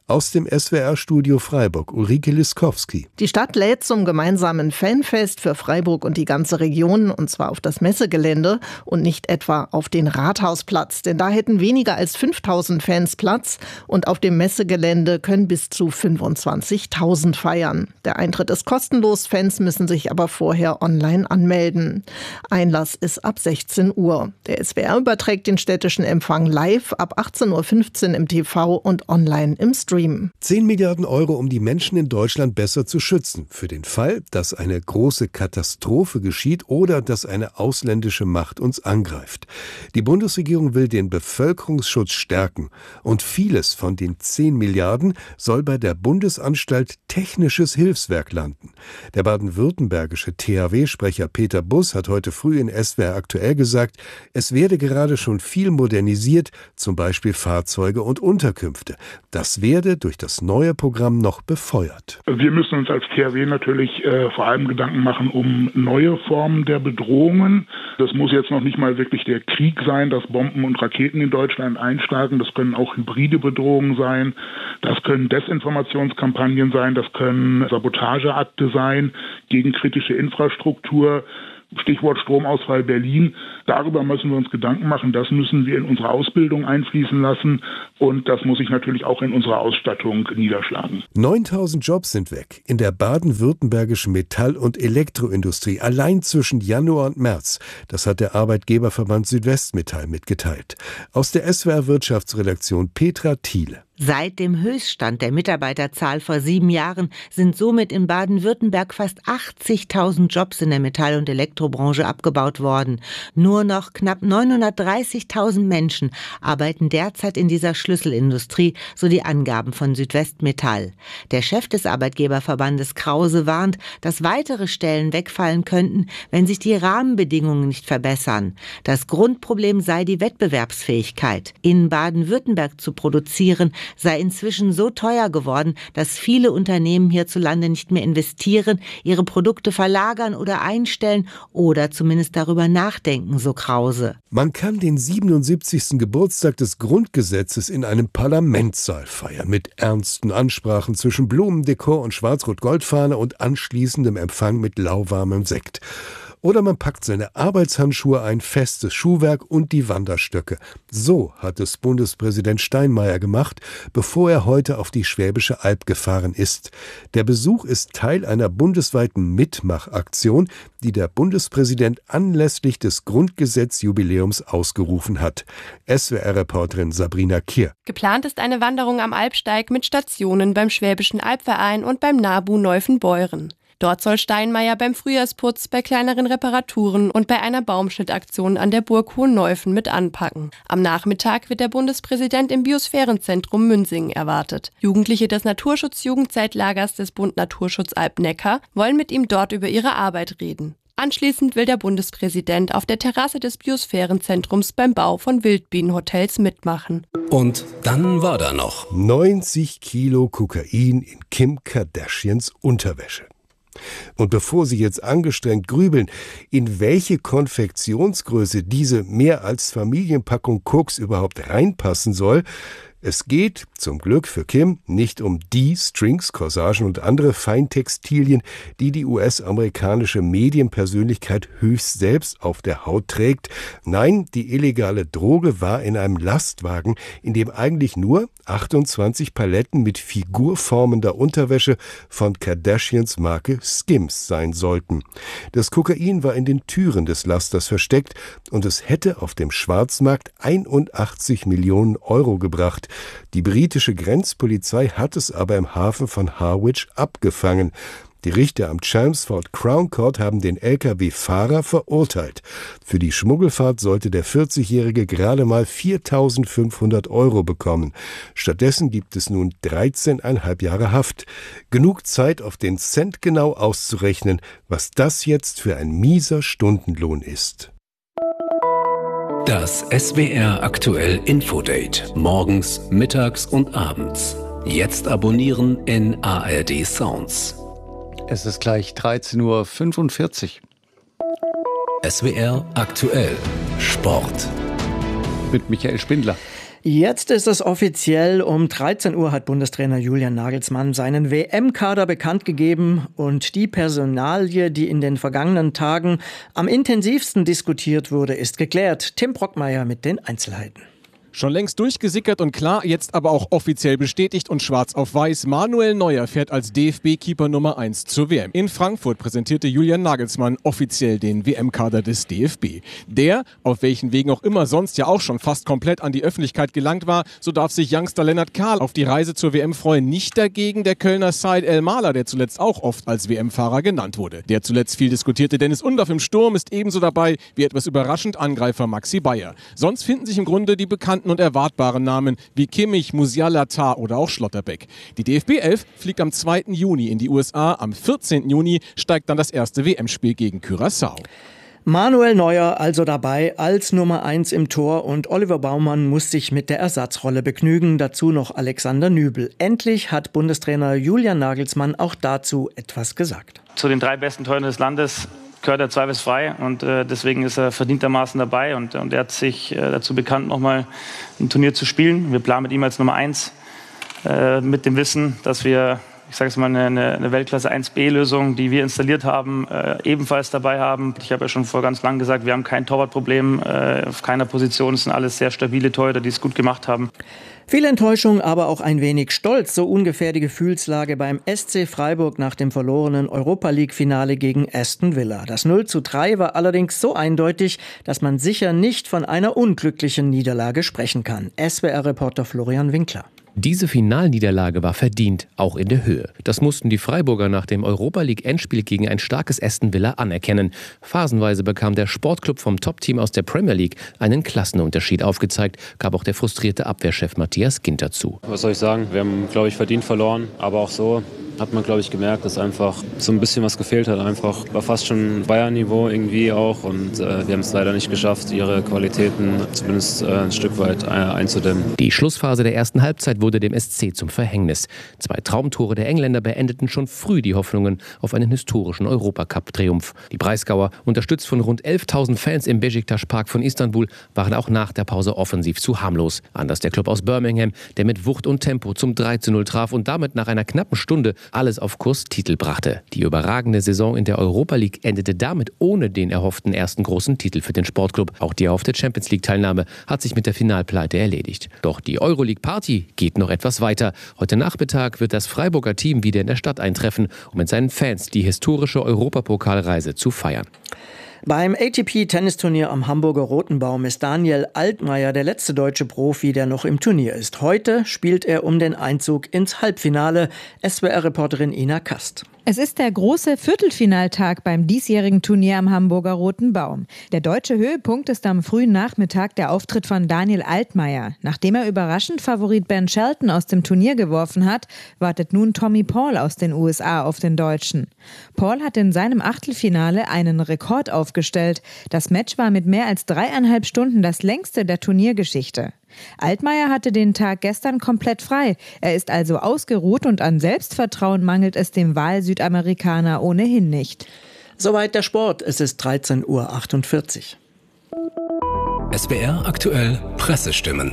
Aus dem SWR-Studio Freiburg, Ulrike Liskowski. Die Stadt lädt zum gemeinsamen Fanfest für Freiburg und die ganze Region, und zwar auf das Messegelände und nicht etwa auf den Rathausplatz. Denn da hätten weniger als 5.000 Fans Platz und auf dem Messegelände können bis zu 25.000 feiern. Der Eintritt ist kostenlos, Fans müssen sich aber vorher online anmelden. Einlass ist ab 16 Uhr. Der SWR überträgt den städtischen Empfang live ab 18.15 Uhr im TV und online im Stream. 10 Milliarden Euro, um die Menschen in Deutschland besser zu schützen. Für den Fall, dass eine große Katastrophe geschieht oder dass eine ausländische Macht uns angreift. Die Bundesregierung will den Bevölkerungsschutz stärken. Und vieles von den 10 Milliarden soll bei der Bundesanstalt Technisches Hilfswerk landen. Der baden-württembergische THW-Sprecher Peter Buss hat heute früh in SWR aktuell gesagt, es werde gerade schon viel modernisiert, zum Beispiel Fahrzeuge und Unterkünfte. Das werde durch das neue Programm noch befeuert. Wir müssen uns als THW natürlich vor allem Gedanken machen um neue Formen der Bedrohungen. Das muss jetzt noch nicht mal wirklich der Krieg sein, dass Bomben und Raketen in Deutschland einschlagen. Das können auch hybride Bedrohungen sein. Das können Desinformationskampagnen sein. Das können Sabotageakte sein gegen kritische Infrastruktur. Stichwort Stromausfall Berlin. Darüber müssen wir uns Gedanken machen. Das müssen wir in unsere Ausbildung einfließen lassen. Und das muss sich natürlich auch in unserer Ausstattung niederschlagen. 9.000 Jobs sind weg in der baden-württembergischen Metall- und Elektroindustrie. Allein zwischen Januar und März. Das hat der Arbeitgeberverband Südwestmetall mitgeteilt. Aus der SWR-Wirtschaftsredaktion Petra Thiele. Seit dem Höchststand der Mitarbeiterzahl vor 7 Jahren sind somit in Baden-Württemberg fast 80.000 Jobs in der Metall- und Elektrobranche abgebaut worden. Nur noch knapp 930.000 Menschen arbeiten derzeit in dieser Schlüsselindustrie, so die Angaben von Südwestmetall. Der Chef des Arbeitgeberverbandes Krause warnt, dass weitere Stellen wegfallen könnten, wenn sich die Rahmenbedingungen nicht verbessern. Das Grundproblem sei die Wettbewerbsfähigkeit. In Baden-Württemberg zu produzieren, sei inzwischen so teuer geworden, dass viele Unternehmen hierzulande nicht mehr investieren, ihre Produkte verlagern oder einstellen oder zumindest darüber nachdenken, so Krause. Man kann den 77. Geburtstag des Grundgesetzes in einem Parlamentssaal feiern, mit ernsten Ansprachen zwischen Blumendekor und Schwarz-Rot-Gold-Fahne und anschließendem Empfang mit lauwarmem Sekt. Oder man packt seine Arbeitshandschuhe ein, festes Schuhwerk und die Wanderstöcke. So hat es Bundespräsident Steinmeier gemacht, bevor er heute auf die Schwäbische Alb gefahren ist. Der Besuch ist Teil einer bundesweiten Mitmachaktion, die der Bundespräsident anlässlich des Grundgesetzjubiläums ausgerufen hat. SWR-Reporterin Sabrina Kier. Geplant ist eine Wanderung am Alpsteig mit Stationen beim Schwäbischen Albverein und beim NABU Neufenbeuren. Dort soll Steinmeier beim Frühjahrsputz, bei kleineren Reparaturen und bei einer Baumschnittaktion an der Burg Hohenneufen mit anpacken. Am Nachmittag wird der Bundespräsident im Biosphärenzentrum Münsingen erwartet. Jugendliche des Naturschutz-Jugendzeitlagers des Bund Naturschutz Alb-Neckar wollen mit ihm dort über ihre Arbeit reden. Anschließend will der Bundespräsident auf der Terrasse des Biosphärenzentrums beim Bau von Wildbienenhotels mitmachen. Und dann war da noch 90 Kilo Kokain in Kim Kardashians Unterwäsche. Und bevor Sie jetzt angestrengt grübeln, in welche Konfektionsgröße diese mehr als Familienpackung Koks überhaupt reinpassen soll, es geht, zum Glück für Kim, nicht um die Strings, Corsagen und andere Feintextilien, die die US-amerikanische Medienpersönlichkeit höchst selbst auf der Haut trägt. Nein, die illegale Droge war in einem Lastwagen, in dem eigentlich nur 28 Paletten mit figurformender Unterwäsche von Kardashians Marke Skims sein sollten. Das Kokain war in den Türen des Lasters versteckt und es hätte auf dem Schwarzmarkt 81 Millionen Euro gebracht. Die britische Grenzpolizei hat es aber im Hafen von Harwich abgefangen. Die Richter am Chelmsford Crown Court haben den Lkw-Fahrer verurteilt. Für die Schmuggelfahrt sollte der 40-Jährige gerade mal 4.500 Euro bekommen. Stattdessen gibt es nun 13,5 Jahre Haft. Genug Zeit, auf den Cent genau auszurechnen, was das jetzt für ein mieser Stundenlohn ist. Das SWR aktuell Infodate. Morgens, mittags und abends. Jetzt abonnieren in ARD Sounds. Es ist gleich 13.45 Uhr. SWR aktuell Sport. Mit Michael Spindler. Jetzt ist es offiziell. Um 13 Uhr hat Bundestrainer Julian Nagelsmann seinen WM-Kader bekannt gegeben. Und die Personalie, die in den vergangenen Tagen am intensivsten diskutiert wurde, ist geklärt. Tim Brockmeier mit den Einzelheiten. Schon längst durchgesickert und klar, jetzt aber auch offiziell bestätigt und schwarz auf weiß. Manuel Neuer fährt als DFB-Keeper Nummer 1 zur WM. In Frankfurt präsentierte Julian Nagelsmann offiziell den WM-Kader des DFB. Der, auf welchen Wegen auch immer sonst ja auch schon fast komplett an die Öffentlichkeit gelangt war, so darf sich Youngster Lennart Kahl auf die Reise zur WM freuen. Nicht dagegen der Kölner Said El-Maler, der zuletzt auch oft als WM-Fahrer genannt wurde. Der zuletzt viel diskutierte Dennis Undaff im Sturm ist ebenso dabei wie etwas überraschend Angreifer Maxi Bayer. Sonst finden sich im Grunde die bekannten und erwartbaren Namen wie Kimmich, Musiala, Tah oder auch Schlotterbeck. Die DFB 11 fliegt am 2. Juni in die USA. Am 14. Juni steigt dann das erste WM-Spiel gegen Curaçao. Manuel Neuer also dabei als Nummer 1 im Tor und Oliver Baumann muss sich mit der Ersatzrolle begnügen. Dazu noch Alexander Nübel. Endlich hat Bundestrainer Julian Nagelsmann auch dazu etwas gesagt. Zu den 3 besten Torhütern des Landes gehört er zweifelsfrei und deswegen ist er verdientermaßen dabei und er hat sich dazu bekannt, nochmal ein Turnier zu spielen. Wir planen mit ihm als Nummer 1 mit dem Wissen, dass wir, ich sage es mal, eine Weltklasse 1B-Lösung, die wir installiert haben, ebenfalls dabei haben. Ich habe ja schon vor ganz lang gesagt, wir haben kein Torwartproblem auf keiner Position. Es sind alles sehr stabile Torhüter, die es gut gemacht haben. Viel Enttäuschung, aber auch ein wenig Stolz. So ungefähr die Gefühlslage beim SC Freiburg nach dem verlorenen Europa-League-Finale gegen Aston Villa. Das 0:3 war allerdings so eindeutig, dass man sicher nicht von einer unglücklichen Niederlage sprechen kann. SWR-Reporter Florian Winkler. Diese Finalniederlage war verdient, auch in der Höhe. Das mussten die Freiburger nach dem Europa-League-Endspiel gegen ein starkes Aston Villa anerkennen. Phasenweise bekam der Sportclub vom Top-Team aus der Premier League einen Klassenunterschied aufgezeigt, gab auch der frustrierte Abwehrchef Matthias Ginter zu. Was soll ich sagen? Wir haben, glaube ich, verdient verloren, aber auch so hat man, glaube ich, gemerkt, dass einfach so ein bisschen was gefehlt hat. Einfach war fast schon Bayern-Niveau irgendwie auch und wir haben es leider nicht geschafft, ihre Qualitäten zumindest ein Stück weit einzudämmen. Die Schlussphase der ersten Halbzeit wurde dem SC zum Verhängnis. 2 Traumtore der Engländer beendeten schon früh die Hoffnungen auf einen historischen Europacup-Triumph. Die Breisgauer, unterstützt von rund 11.000 Fans im Beşiktaş-Park von Istanbul, waren auch nach der Pause offensiv zu harmlos. Anders der Club aus Birmingham, der mit Wucht und Tempo zum 3:0 traf und damit nach einer knappen Stunde alles auf Kurs Titel brachte. Die überragende Saison in der Europa League endete damit ohne den erhofften ersten großen Titel für den Sportclub. Auch die erhoffte Champions League-Teilnahme hat sich mit der Finalpleite erledigt. Doch die Euroleague-Party geht noch etwas weiter. Heute Nachmittag wird das Freiburger Team wieder in der Stadt eintreffen, um mit seinen Fans die historische Europapokalreise zu feiern. Beim ATP-Tennisturnier am Hamburger Rotenbaum ist Daniel Altmaier der letzte deutsche Profi, der noch im Turnier ist. Heute spielt er um den Einzug ins Halbfinale. SWR-Reporterin Ina Kast. Es ist der große Viertelfinaltag beim diesjährigen Turnier am Hamburger Roten Baum. Der deutsche Höhepunkt ist am frühen Nachmittag der Auftritt von Daniel Altmaier. Nachdem er überraschend Favorit Ben Shelton aus dem Turnier geworfen hat, wartet nun Tommy Paul aus den USA auf den Deutschen. Paul hat in seinem Achtelfinale einen Rekord aufgestellt. Das Match war mit mehr als 3,5 Stunden das längste der Turniergeschichte. Altmaier hatte den Tag gestern komplett frei. Er ist also ausgeruht und an Selbstvertrauen mangelt es dem Wahl-Südamerikaner ohnehin nicht. Soweit der Sport. Es ist 13:48 Uhr. SWR aktuell Pressestimmen.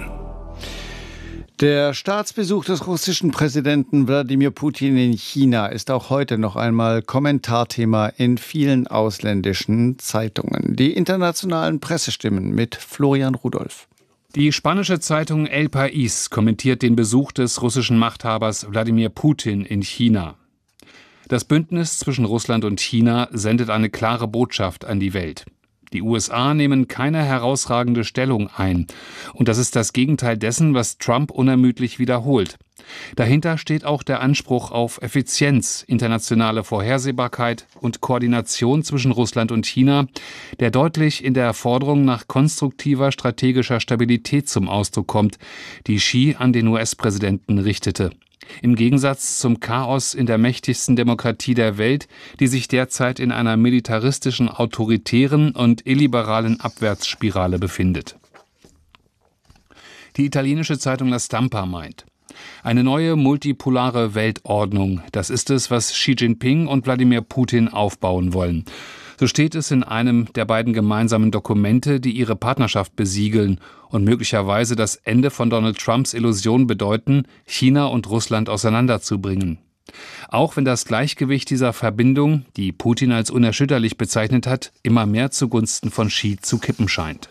Der Staatsbesuch des russischen Präsidenten Wladimir Putin in China ist auch heute noch einmal Kommentarthema in vielen ausländischen Zeitungen. Die internationalen Pressestimmen mit Florian Rudolph. Die spanische Zeitung El País kommentiert den Besuch des russischen Machthabers Wladimir Putin in China. Das Bündnis zwischen Russland und China sendet eine klare Botschaft an die Welt. Die USA nehmen keine herausragende Stellung ein. Und das ist das Gegenteil dessen, was Trump unermüdlich wiederholt. Dahinter steht auch der Anspruch auf Effizienz, internationale Vorhersehbarkeit und Koordination zwischen Russland und China, der deutlich in der Forderung nach konstruktiver strategischer Stabilität zum Ausdruck kommt, die Xi an den US-Präsidenten richtete. Im Gegensatz zum Chaos in der mächtigsten Demokratie der Welt, die sich derzeit in einer militaristischen, autoritären und illiberalen Abwärtsspirale befindet. Die italienische Zeitung La Stampa meint: Eine neue multipolare Weltordnung, das ist es, was Xi Jinping und Wladimir Putin aufbauen wollen. So steht es in einem der beiden gemeinsamen Dokumente, die ihre Partnerschaft besiegeln und möglicherweise das Ende von Donald Trumps Illusion bedeuten, China und Russland auseinanderzubringen. Auch wenn das Gleichgewicht dieser Verbindung, die Putin als unerschütterlich bezeichnet hat, immer mehr zugunsten von Xi zu kippen scheint.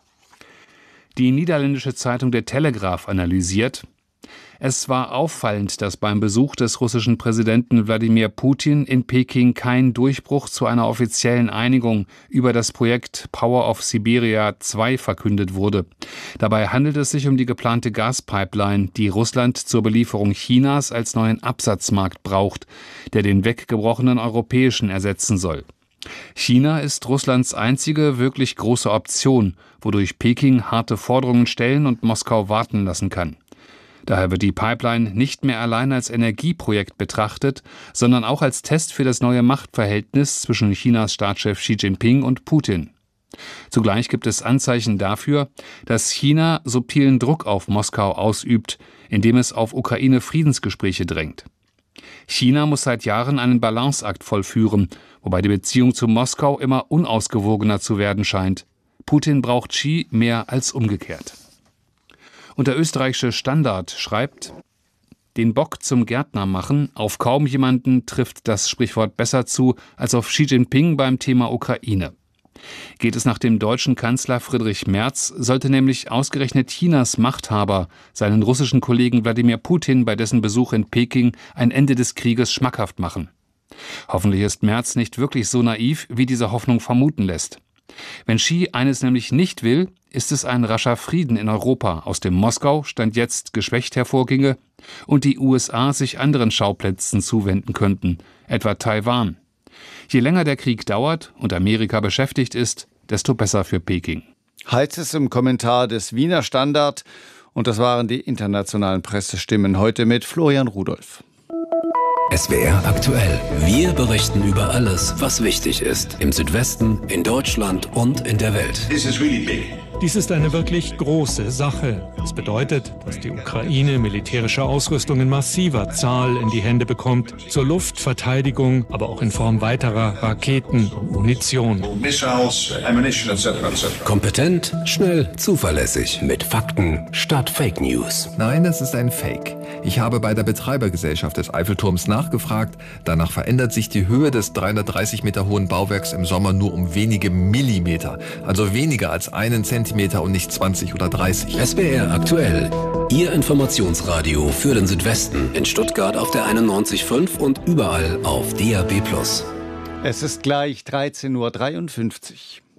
Die niederländische Zeitung Der Telegraaf analysiert: Es war auffallend, dass beim Besuch des russischen Präsidenten Wladimir Putin in Peking kein Durchbruch zu einer offiziellen Einigung über das Projekt Power of Siberia 2 verkündet wurde. Dabei handelt es sich um die geplante Gaspipeline, die Russland zur Belieferung Chinas als neuen Absatzmarkt braucht, der den weggebrochenen europäischen ersetzen soll. China ist Russlands einzige wirklich große Option, wodurch Peking harte Forderungen stellen und Moskau warten lassen kann. Daher wird die Pipeline nicht mehr allein als Energieprojekt betrachtet, sondern auch als Test für das neue Machtverhältnis zwischen Chinas Staatschef Xi Jinping und Putin. Zugleich gibt es Anzeichen dafür, dass China subtilen Druck auf Moskau ausübt, indem es auf Ukraine-Friedensgespräche drängt. China muss seit Jahren einen Balanceakt vollführen, wobei die Beziehung zu Moskau immer unausgewogener zu werden scheint. Putin braucht Xi mehr als umgekehrt. Und der österreichische Standard schreibt: Den Bock zum Gärtner machen, auf kaum jemanden trifft das Sprichwort besser zu als auf Xi Jinping beim Thema Ukraine. Geht es nach dem deutschen Kanzler Friedrich Merz, sollte nämlich ausgerechnet Chinas Machthaber seinen russischen Kollegen Wladimir Putin bei dessen Besuch in Peking ein Ende des Krieges schmackhaft machen. Hoffentlich ist Merz nicht wirklich so naiv, wie diese Hoffnung vermuten lässt. Wenn Xi eines nämlich nicht will, ist es ein rascher Frieden in Europa, aus dem Moskau Stand jetzt geschwächt hervorginge und die USA sich anderen Schauplätzen zuwenden könnten, etwa Taiwan. Je länger der Krieg dauert und Amerika beschäftigt ist, desto besser für Peking. Heißt es im Kommentar des Wiener Standard. Und das waren die internationalen Pressestimmen heute mit Florian Rudolph. SWR aktuell. Wir berichten über alles, was wichtig ist. Im Südwesten, in Deutschland und in der Welt. Dies ist eine wirklich große Sache. Es bedeutet, dass die Ukraine militärische Ausrüstung in massiver Zahl in die Hände bekommt, zur Luftverteidigung, aber auch in Form weiterer Raketen und Munition. Kompetent, schnell, zuverlässig, mit Fakten statt Fake News. Nein, es ist ein Fake. Ich habe bei der Betreibergesellschaft des Eiffelturms nachgefragt. Danach verändert sich die Höhe des 330 Meter hohen Bauwerks im Sommer nur um wenige Millimeter. Also weniger als 1 Zentimeter und nicht 20 oder 30. SWR aktuell. Ihr Informationsradio für den Südwesten. In Stuttgart auf der 91.5 und überall auf DAB+. Es ist gleich 13:53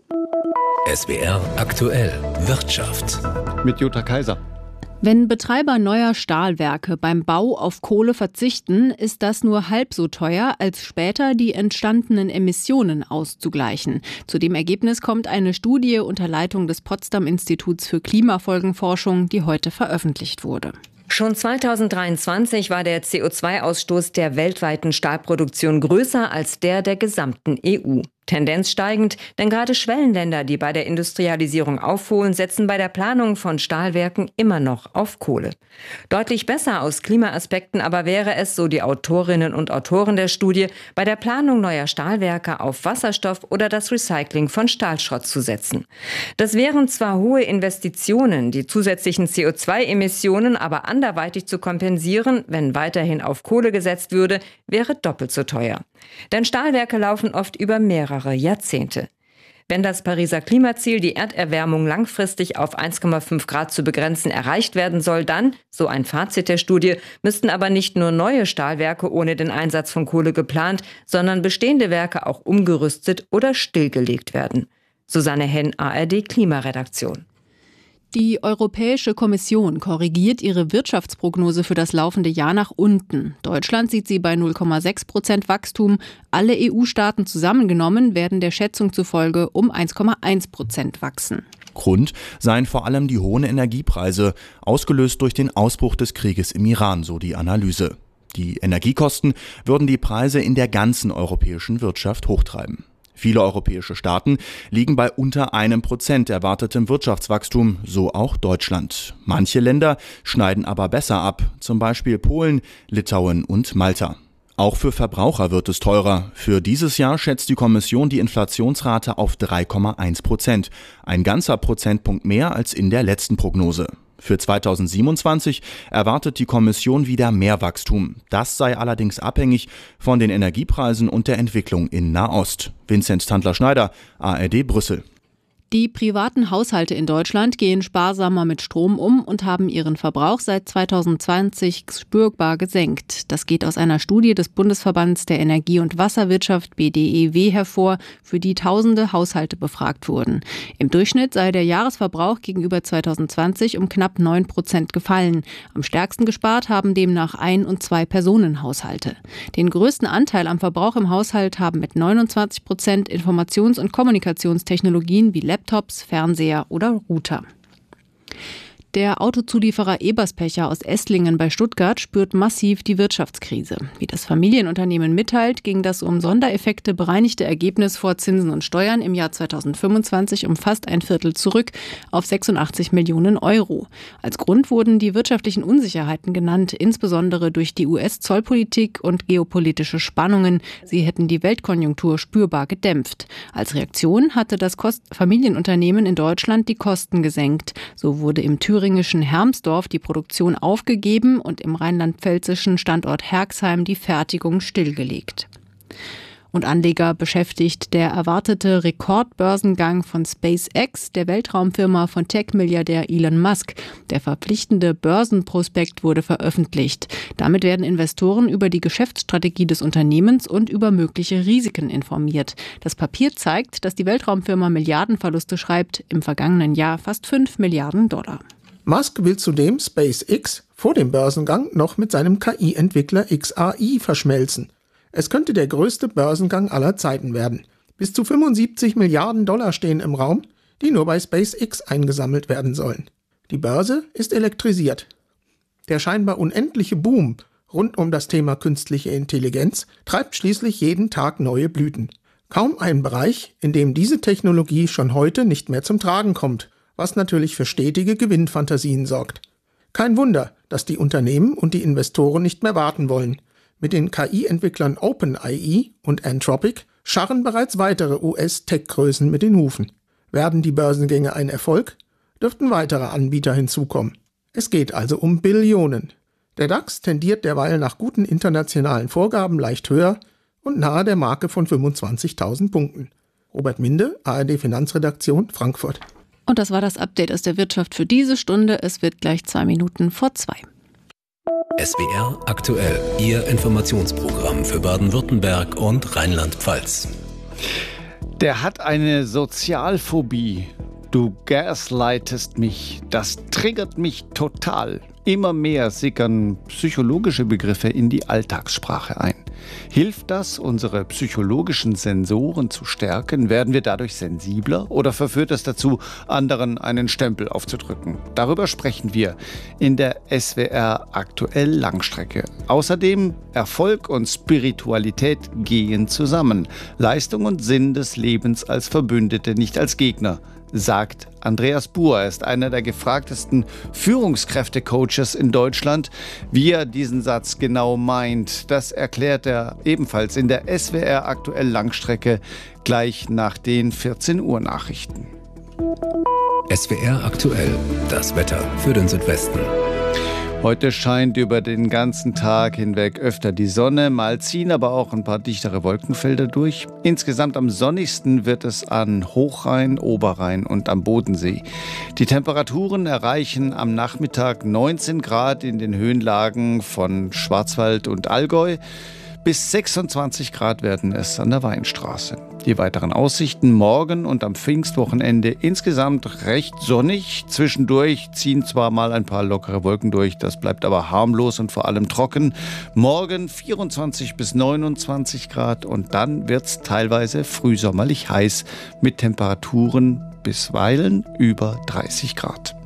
Uhr. SWR aktuell. Wirtschaft. Mit Jutta Kaiser. Wenn Betreiber neuer Stahlwerke beim Bau auf Kohle verzichten, ist das nur halb so teuer, als später die entstandenen Emissionen auszugleichen. Zu dem Ergebnis kommt eine Studie unter Leitung des Potsdam-Instituts für Klimafolgenforschung, die heute veröffentlicht wurde. Schon 2023 war der CO2-Ausstoß der weltweiten Stahlproduktion größer als der gesamten EU. Tendenz steigend, denn gerade Schwellenländer, die bei der Industrialisierung aufholen, setzen bei der Planung von Stahlwerken immer noch auf Kohle. Deutlich besser aus Klimaaspekten aber wäre es, so die Autorinnen und Autoren der Studie, bei der Planung neuer Stahlwerke auf Wasserstoff oder das Recycling von Stahlschrott zu setzen. Das wären zwar hohe Investitionen, die zusätzlichen CO2-Emissionen aber anderweitig zu kompensieren, wenn weiterhin auf Kohle gesetzt würde, wäre doppelt so teuer. Denn Stahlwerke laufen oft über mehrere Jahrzehnte. Wenn das Pariser Klimaziel, die Erderwärmung langfristig auf 1,5 Grad zu begrenzen, erreicht werden soll, dann, so ein Fazit der Studie, müssten aber nicht nur neue Stahlwerke ohne den Einsatz von Kohle geplant, sondern bestehende Werke auch umgerüstet oder stillgelegt werden. Susanne Henn, ARD Klimaredaktion. Die Europäische Kommission korrigiert ihre Wirtschaftsprognose für das laufende Jahr nach unten. Deutschland sieht sie bei 0,6% Wachstum. Alle EU-Staaten zusammengenommen werden der Schätzung zufolge um 1,1% wachsen. Grund seien vor allem die hohen Energiepreise, ausgelöst durch den Ausbruch des Krieges im Iran, so die Analyse. Die Energiekosten würden die Preise in der ganzen europäischen Wirtschaft hochtreiben. Viele europäische Staaten liegen bei unter 1% erwartetem Wirtschaftswachstum, so auch Deutschland. Manche Länder schneiden aber besser ab, zum Beispiel Polen, Litauen und Malta. Auch für Verbraucher wird es teurer. Für dieses Jahr schätzt die Kommission die Inflationsrate auf 3,1%. Ein ganzer Prozentpunkt mehr als in der letzten Prognose. Für 2027 erwartet die Kommission wieder mehr Wachstum. Das sei allerdings abhängig von den Energiepreisen und der Entwicklung in Nahost. Vinzenz Tandler-Schneider, ARD Brüssel. Die privaten Haushalte in Deutschland gehen sparsamer mit Strom um und haben ihren Verbrauch seit 2020 spürbar gesenkt. Das geht aus einer Studie des Bundesverbands der Energie- und Wasserwirtschaft BDEW hervor, für die tausende Haushalte befragt wurden. Im Durchschnitt sei der Jahresverbrauch gegenüber 2020 um knapp 9% gefallen. Am stärksten gespart haben demnach Ein- und Zwei-Personen-Haushalte. Den größten Anteil am Verbrauch im Haushalt haben mit 29% Informations- und Kommunikationstechnologien wie Laptops, Fernseher oder Router. Der Autozulieferer Eberspecher aus Esslingen bei Stuttgart spürt massiv die Wirtschaftskrise. Wie das Familienunternehmen mitteilt, ging das um Sondereffekte bereinigte Ergebnis vor Zinsen und Steuern im Jahr 2025 um fast ein Viertel zurück auf 86 Millionen Euro. Als Grund wurden die wirtschaftlichen Unsicherheiten genannt, insbesondere durch die US-Zollpolitik und geopolitische Spannungen. Sie hätten die Weltkonjunktur spürbar gedämpft. Als Reaktion hatte das Familienunternehmen in Deutschland die Kosten gesenkt. So wurde im thüringischen Hermsdorf die Produktion aufgegeben und im rheinland-pfälzischen Standort Herxheim die Fertigung stillgelegt. Und Anleger beschäftigt der erwartete Rekordbörsengang von SpaceX, der Weltraumfirma von Tech-Milliardär Elon Musk. Der verpflichtende Börsenprospekt wurde veröffentlicht. Damit werden Investoren über die Geschäftsstrategie des Unternehmens und über mögliche Risiken informiert. Das Papier zeigt, dass die Weltraumfirma Milliardenverluste schreibt, im vergangenen Jahr fast $5 Milliarden. Musk will zudem SpaceX vor dem Börsengang noch mit seinem KI-Entwickler XAI verschmelzen. Es könnte der größte Börsengang aller Zeiten werden. Bis zu $75 Milliarden stehen im Raum, die nur bei SpaceX eingesammelt werden sollen. Die Börse ist elektrisiert. Der scheinbar unendliche Boom rund um das Thema künstliche Intelligenz treibt schließlich jeden Tag neue Blüten. Kaum ein Bereich, in dem diese Technologie schon heute nicht mehr zum Tragen kommt, was natürlich für stetige Gewinnfantasien sorgt. Kein Wunder, dass die Unternehmen und die Investoren nicht mehr warten wollen. Mit den KI-Entwicklern OpenAI und Anthropic scharren bereits weitere US-Tech-Größen mit den Hufen. Werden die Börsengänge ein Erfolg, dürften weitere Anbieter hinzukommen. Es geht also um Billionen. Der DAX tendiert derweil nach guten internationalen Vorgaben leicht höher und nahe der Marke von 25.000 Punkten. Robert Minde, ARD Finanzredaktion, Frankfurt. Und das war das Update aus der Wirtschaft für diese Stunde. Es wird gleich 2:02. SWR aktuell, Ihr Informationsprogramm für Baden-Württemberg und Rheinland-Pfalz. Der hat eine Sozialphobie. Du gaslightest mich. Das triggert mich total. Immer mehr sickern psychologische Begriffe in die Alltagssprache ein. Hilft das, unsere psychologischen Sensoren zu stärken? Werden wir dadurch sensibler oder verführt es dazu, anderen einen Stempel aufzudrücken? Darüber sprechen wir in der SWR aktuell Langstrecke. Außerdem Erfolg und Spiritualität gehen zusammen. Leistung und Sinn des Lebens als Verbündete, nicht als Gegner, sagt Andreas Buhr. Er ist einer der gefragtesten Führungskräfte-Coaches in Deutschland. Wie er diesen Satz genau meint, das erklärt er ebenfalls in der SWR aktuell Langstrecke gleich nach den 14 Uhr Nachrichten. SWR aktuell, das Wetter für den Südwesten. Heute scheint über den ganzen Tag hinweg öfter die Sonne, mal ziehen aber auch ein paar dichtere Wolkenfelder durch. Insgesamt am sonnigsten wird es an Hochrhein, Oberrhein und am Bodensee. Die Temperaturen erreichen am Nachmittag 19 Grad in den Höhenlagen von Schwarzwald und Allgäu. Bis 26 Grad werden es an der Weinstraße. Die weiteren Aussichten morgen und am Pfingstwochenende insgesamt recht sonnig. Zwischendurch ziehen zwar mal ein paar lockere Wolken durch, das bleibt aber harmlos und vor allem trocken. Morgen 24 bis 29 Grad und dann wird es teilweise frühsommerlich heiß mit Temperaturen bisweilen über 30 Grad.